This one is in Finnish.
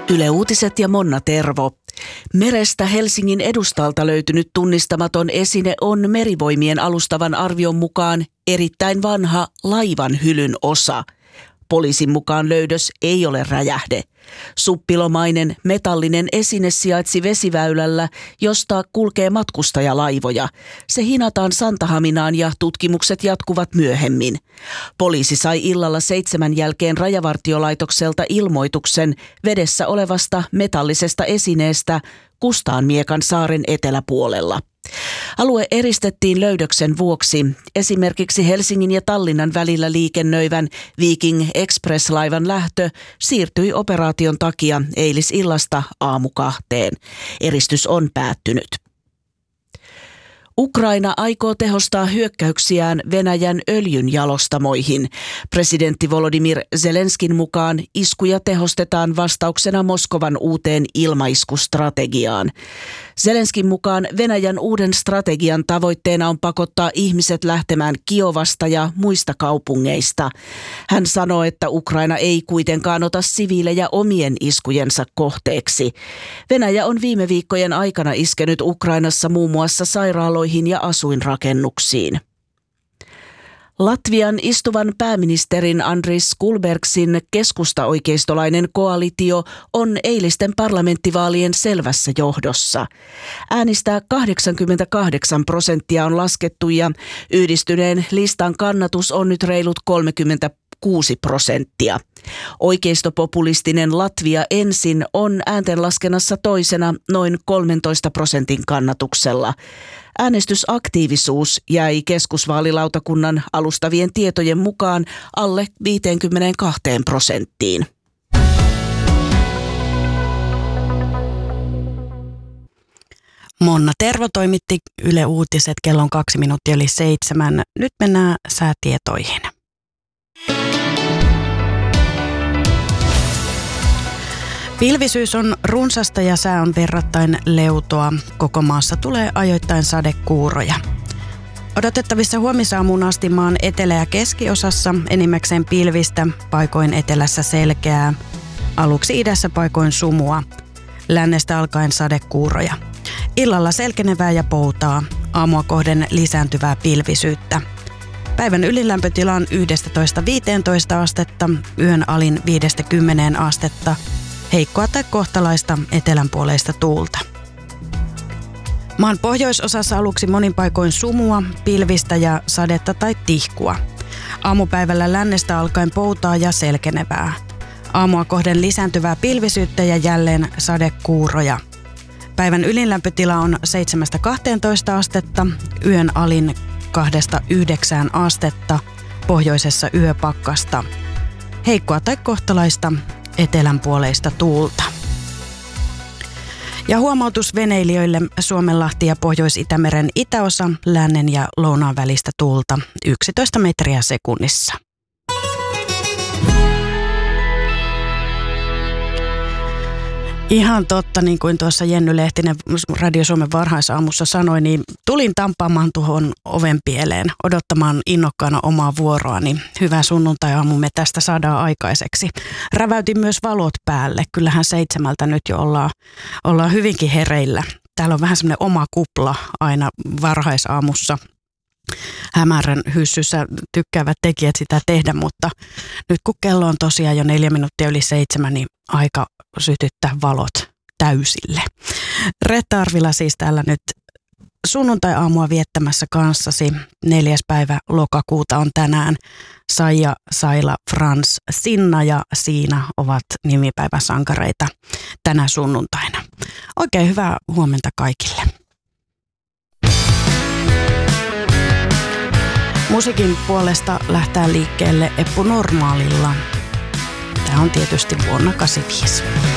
Yle Uutiset ja Monna Tervo. Merestä Helsingin edustalta löytynyt tunnistamaton esine on Merivoimien alustavan arvion mukaan erittäin vanha laivan hylyn osa. Poliisin mukaan löydös ei ole räjähde. Suppilomainen metallinen esine sijaitsi vesiväylällä, josta kulkee matkustajalaivoja. Se hinataan Santahaminaan ja tutkimukset jatkuvat myöhemmin. Poliisi sai illalla 7 jälkeen Rajavartiolaitokselta ilmoituksen vedessä olevasta metallisesta esineestä Kustaanmiekan saaren eteläpuolella. Alue eristettiin löydöksen vuoksi. Esimerkiksi Helsingin ja Tallinnan välillä liikennöivän Viking Express-laivan lähtö siirtyi operaation takia eilisillasta aamukahteen. Eristys on päättynyt. Ukraina aikoo tehostaa hyökkäyksiään Venäjän öljynjalostamoihin. Presidentti Volodymyr Zelenskin mukaan iskuja tehostetaan vastauksena Moskovan uuteen ilmaiskustrategiaan. Zelenskin mukaan Venäjän uuden strategian tavoitteena on pakottaa ihmiset lähtemään Kiovasta ja muista kaupungeista. Hän sanoo, että Ukraina ei kuitenkaan ota siviilejä omien iskujensa kohteeksi. Venäjä on viime viikkojen aikana iskenyt Ukrainassa muun muassa sairaaloihin ja asuinrakennuksiin. Latvian istuvan pääministerin Andris Kulbergsin keskusta-oikeistolainen koalitio on eilisten parlamenttivaalien selvässä johdossa. Äänistä 88% on laskettu ja yhdistyneen listan kannatus on nyt reilut 36%. Oikeistopopulistinen Latvia ensin on ääntenlaskennassa toisena noin 13% kannatuksella. Äänestysaktiivisuus jäi keskusvaalilautakunnan alustavien tietojen mukaan alle 52%. Monna Tervo toimitti Yle Uutiset kello 7:02. Nyt mennään säätietoihin. Pilvisyys on runsasta ja sää on verrattain leutoa. Koko maassa tulee ajoittain sadekuuroja. Odotettavissa huomisaamuun asti maan etelä- ja keskiosassa enimmäkseen pilvistä, paikoin etelässä selkeää. Aluksi idässä paikoin sumua. Lännestä alkaen sadekuuroja. Illalla selkenevää ja poutaa. Aamua kohden lisääntyvää pilvisyyttä. Päivän ylinlämpötila on 11–15 astetta, yön alin 5–10 astetta. Heikkoa tai kohtalaista etelänpuoleista tuulta. Maan pohjoisosassa aluksi monin paikoin sumua, pilvistä ja sadetta tai tihkua. Aamupäivällä lännestä alkaen poutaa ja selkenevää. Aamua kohden lisääntyvää pilvisyyttä ja jälleen sadekuuroja. Päivän ylinlämpötila on 7–12 astetta, yön alin 2–9 astetta, pohjoisessa yöpakkasta. Heikkoa tai kohtalaista etelänpuoleista tuulta. Ja huomautus veneilijöille: Suomenlahti ja Pohjois-Itämeren itäosa, lännen ja lounaan välistä tuulta 11 metriä sekunnissa. Ihan totta, niin kuin tuossa Jenny Lehtinen Radio Suomen varhaisaamussa sanoi, niin tulin tampaamaan tuohon oven pieleen, odottamaan innokkaana omaa vuoroa, niin hyvä sunnuntai-aamu me tästä saadaan aikaiseksi. Räväytin myös valot päälle, kyllähän 7 nyt jo ollaan hyvinkin hereillä. Täällä on vähän semmoinen oma kupla aina varhaisaamussa. Hämärän hyssyssä tykkäävät tekijät sitä tehdä, mutta nyt kun kello on tosiaan jo 4 minuuttia yli 7, niin aika sytyttää valot täysille. Reetta Arvila siis täällä nyt sunnuntai-aamua viettämässä kanssasi. 4. päivä lokakuuta on tänään. Saija, Saila, Frans, Sinna ja Siina ovat nimipäiväsankareita tänä sunnuntaina. Oikein hyvää huomenta kaikille. Musiikin puolesta lähtee liikkeelle Eppu Normaalilla. Tämä on tietysti vuonna 85.